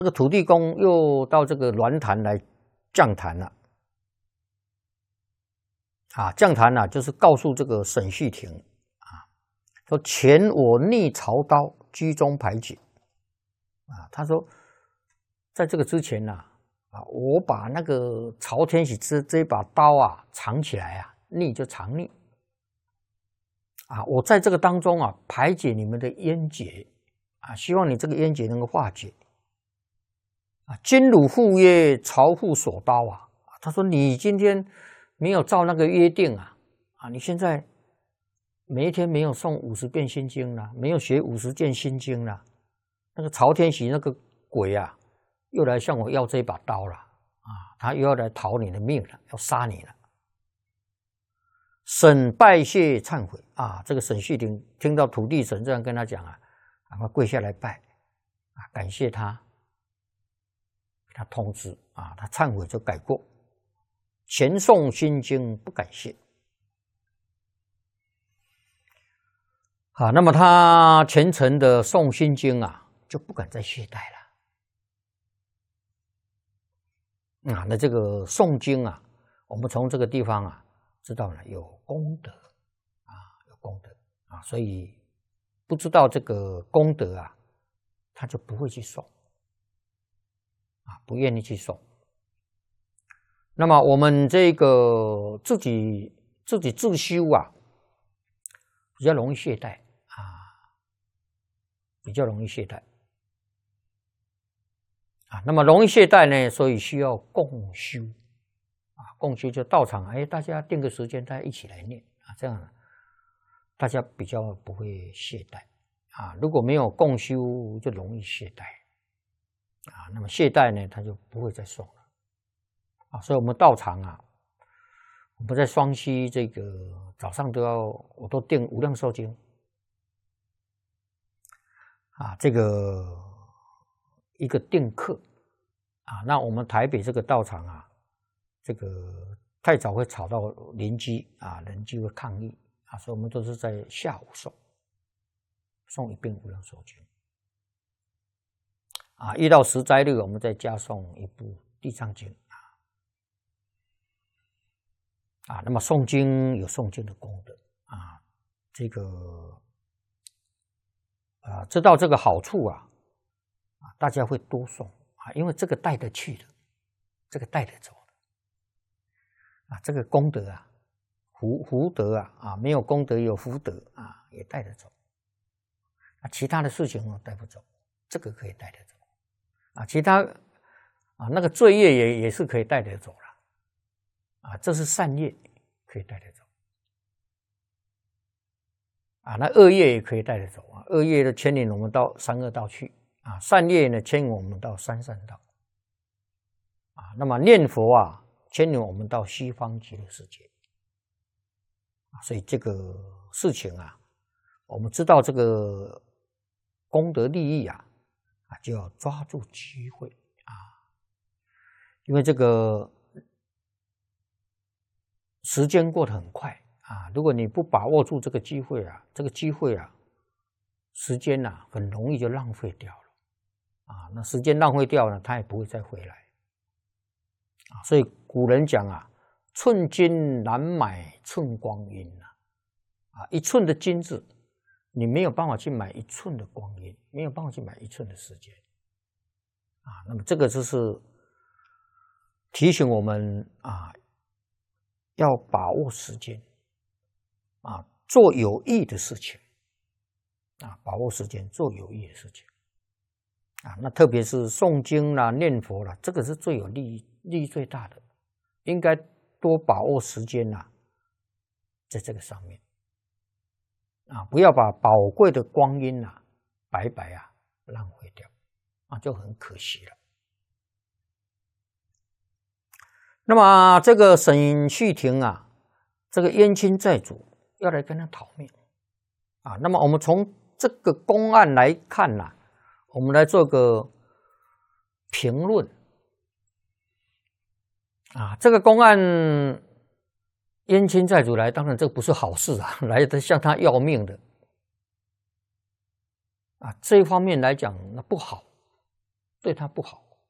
这个土地公又到这个鸾坛来降坛了。降坛就是告诉这个沈旭庭说前我逆曹刀，居中排解。他说，在这个之前我把那个曹天喜这把刀藏起来逆就藏匿我在这个当中排解你们的冤结希望你这个冤结能够化解今汝负约，曹父所刀他说你今天没有照那个约定你现在每一天没有诵50遍心经了，没有学50件心经了，那个曹天喜那个鬼又来向我要这把刀了他又要来讨你的命了，要杀你了。沈拜谢忏悔这个沈旭庭听到土地神这样跟他讲赶快跪下来拜感谢他，给他通知他忏悔就改过，前诵心经不感谢那么他虔诚的诵心经就不敢再懈怠了那这个诵经我们从这个地方知道了有功德有功德所以不知道这个功德他就不会去诵不愿意去诵。那么我们这个自己自修比较容易懈怠比较容易懈怠那么容易懈怠呢，所以需要共修共修就道场大家定个时间，大家一起来念这样大家比较不会懈怠如果没有共修就容易懈怠那么懈怠呢，他就不会再诵了所以我们道场我们在双溪这个早上我都定无量寿经这个一个定课那我们台北这个道场这个太早会吵到邻居邻居会抗议所以我们都是在下午诵一遍无量寿经1到10斋日我们再加诵一部地藏经那么诵经有诵经的功德这个知道这个好处大家会多诵因为这个带得去的，这个带得走的这个功德福德没有功德有福德也带得走其他的事情带不走，这个可以带得走其他那个罪业也是可以带得走了这是善业可以带得走那恶业也可以带得走恶业的牵引我们到三恶道去善业呢牵引我们到三善道那么念佛牵引我们到西方极乐世界所以这个事情我们知道这个功德利益就要抓住机会因为这个时间过得很快如果你不把握住这个机会这个机会时间很容易就浪费掉了那时间浪费掉了，它也不会再回来所以古人讲寸金难买寸光阴一寸的金子你没有办法去买1寸的光阴，没有办法去买1寸的时间那么这个就是提醒我们要把握时间做有益的事情把握时间做有益的事情那特别是诵经念佛这个是最有利益最大的，应该多把握时间在这个上面不要把宝贵的光阴白白浪费掉就很可惜了。那么这个沈旭庭这个冤亲债主要来跟他讨命那么我们从这个公案来看我们来做个评论这个公案冤亲债主来，当然这不是好事来的向他要命的这一方面来讲那不好对他不好。